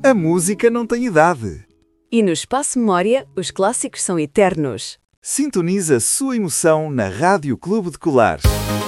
A música não tem idade. E no Espaço Memória, os clássicos são eternos. Sintoniza sua emoção na Rádio Clube de Colares.